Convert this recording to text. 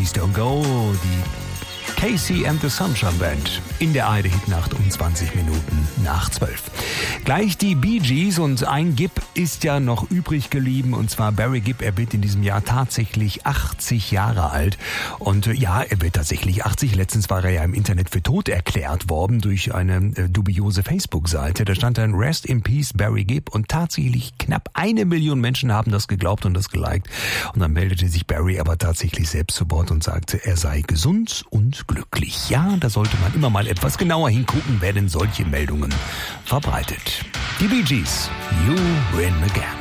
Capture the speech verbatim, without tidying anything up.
Please Don't Go, die Casey and the Sunshine Band in der A R D-Hitnacht um zwanzig Minuten nach zwölf. Gleich die Bee Gees und ein Gibb ist ja noch übrig geblieben, und zwar Barry Gibb. Er wird in diesem Jahr tatsächlich achtzig Jahre alt und äh, ja, er wird tatsächlich achtzig. Letztens war er ja im Internet für tot erklärt worden durch eine äh, dubiose Facebook-Seite. Da stand dann Rest in Peace Barry Gibb und tatsächlich knapp eine Million Menschen haben das geglaubt und das geliked. Und dann meldete sich Barry aber tatsächlich selbst zu Wort und sagte, er sei gesund und glücklich. Ja, da sollte man immer mal etwas genauer hingucken, wer denn solche Meldungen verbreitet. Die Bee Gees, You Win Again.